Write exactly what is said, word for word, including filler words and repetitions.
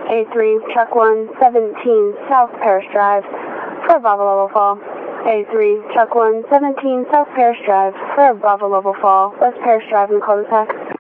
A three, truck one seventeen, South Parish Drive, for Bravo Level Fall. A three, truck one seventeen, South Parish Drive, for Bravo Level Fall, West Parish Drive in the cul-de-sac.